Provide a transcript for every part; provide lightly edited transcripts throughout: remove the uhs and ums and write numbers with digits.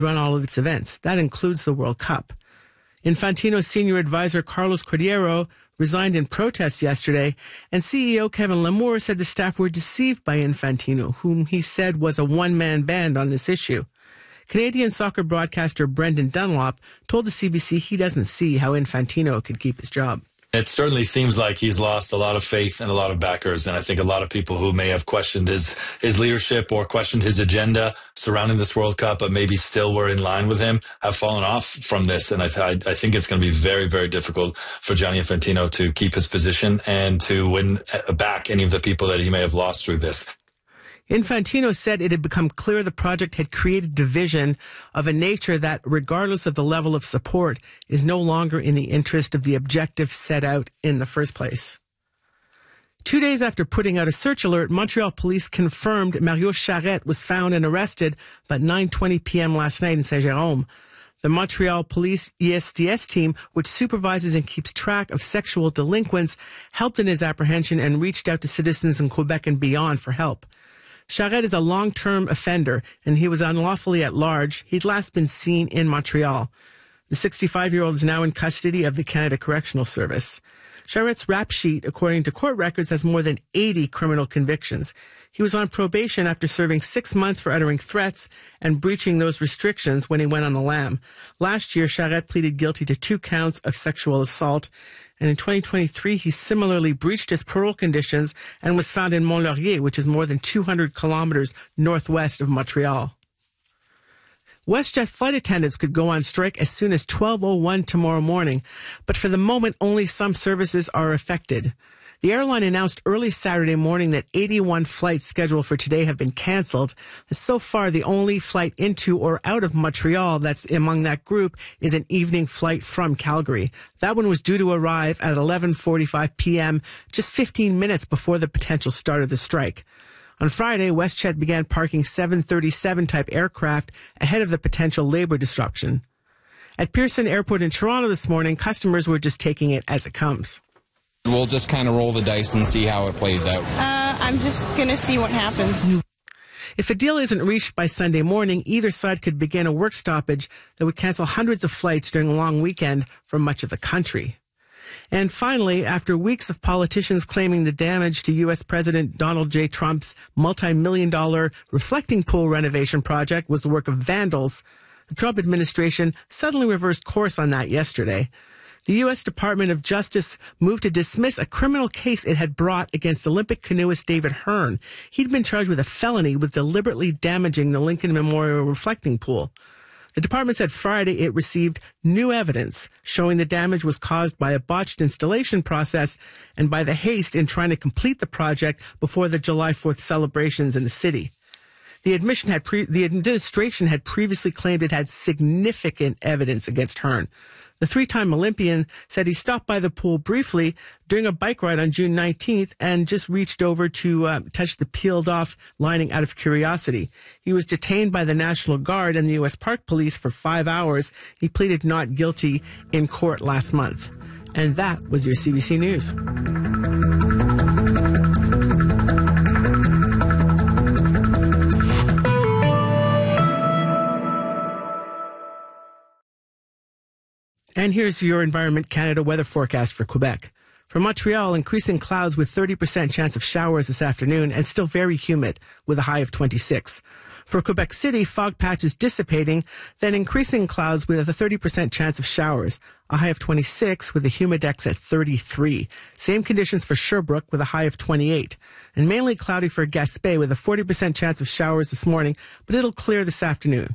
run all of its events. That includes the World Cup. Infantino's senior advisor Carlos Cordeiro resigned in protest yesterday, and CEO Kevin Lamour said the staff were deceived by Infantino, whom he said was a one-man band on this issue. Canadian soccer broadcaster Brendan Dunlop told the CBC he doesn't see how Infantino could keep his job. It certainly seems like he's lost a lot of faith and a lot of backers. And I think a lot of people who may have questioned his leadership or questioned his agenda surrounding this World Cup, but maybe still were in line with him, have fallen off from this. And I think it's going to be very, very difficult for Gianni Infantino to keep his position and to win back any of the people that he may have lost through this. Infantino said it had become clear the project had created division of a nature that, regardless of the level of support, is no longer in the interest of the objective set out in the first place. 2 days after putting out a search alert, Montreal police confirmed Mario Charette was found and arrested about 9:20 p.m. last night in Saint-Jérôme. The Montreal Police ESDS team, which supervises and keeps track of sexual delinquents, helped in his apprehension and reached out to citizens in Quebec and beyond for help. Charette is a long-term offender, and he was unlawfully at large. He'd last been seen in Montreal. The 65-year-old is now in custody of the Canada Correctional Service. Charrette's rap sheet, according to court records, has more than 80 criminal convictions. He was on probation after serving 6 months for uttering threats and breaching those restrictions when he went on the lam. Last year, Charette pleaded guilty to 2 counts of sexual assault. And in 2023, he similarly breached his parole conditions and was found in Mont-Laurier, which is more than 200 kilometers northwest of Montreal. WestJet flight attendants could go on strike as soon as 12:01 tomorrow morning, but for the moment, only some services are affected. The airline announced early Saturday morning that 81 flights scheduled for today have been canceled. So far, the only flight into or out of Montreal that's among that group is an evening flight from Calgary. That one was due to arrive at 11:45 p.m., just 15 minutes before the potential start of the strike. On Friday, WestJet began parking 737-type aircraft ahead of the potential labor disruption. At Pearson Airport in Toronto this morning, customers were just taking it as it comes. We'll just kind of roll the dice and see how it plays out. I'm just going to see what happens. If a deal isn't reached by Sunday morning, either side could begin a work stoppage that would cancel hundreds of flights during a long weekend for much of the country. And finally, after weeks of politicians claiming the damage to U.S. President Donald J. Trump's multi-million-dollar reflecting pool renovation project was the work of vandals, the Trump administration suddenly reversed course on that yesterday. The U.S. Department of Justice moved to dismiss a criminal case it had brought against Olympic canoeist David Hearn. He'd been charged with a felony with deliberately damaging the Lincoln Memorial reflecting pool. The department said Friday it received new evidence showing the damage was caused by a botched installation process and by the haste in trying to complete the project before the July 4th celebrations in the city. The administration had previously claimed it had significant evidence against Hearn. The 3-time Olympian said he stopped by the pool briefly during a bike ride on June 19th and just reached over to touch the peeled-off lining out of curiosity. He was detained by the National Guard and the U.S. Park Police for 5 hours. He pleaded not guilty in court last month. And that was your CBC News. And here's your Environment Canada weather forecast for Quebec. For Montreal, increasing clouds with 30% chance of showers this afternoon and still very humid with a high of 26. For Quebec City, fog patches dissipating, then increasing clouds with a 30% chance of showers, a high of 26 with the humidex at 33. Same conditions for Sherbrooke with a high of 28. And mainly cloudy for Gaspé with a 40% chance of showers this morning, but it'll clear this afternoon.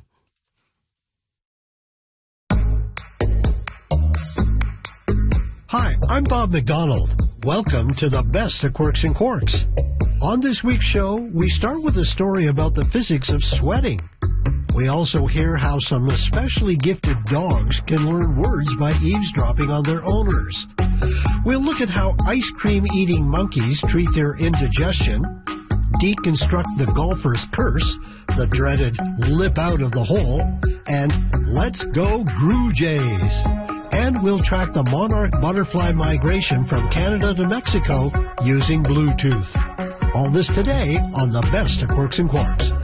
Hi, I'm Bob McDonald. Welcome to the best of Quirks and Quarks. On this week's show, we start with a story about the physics of sweating. We also hear how some especially gifted dogs can learn words by eavesdropping on their owners. We'll look at how ice cream eating monkeys treat their indigestion, deconstruct the golfer's curse, the dreaded lip out of the hole, and let's go Groo Jays. And we'll track the monarch butterfly migration from Canada to Mexico using Bluetooth. All this today on the best of Quirks and Quarks.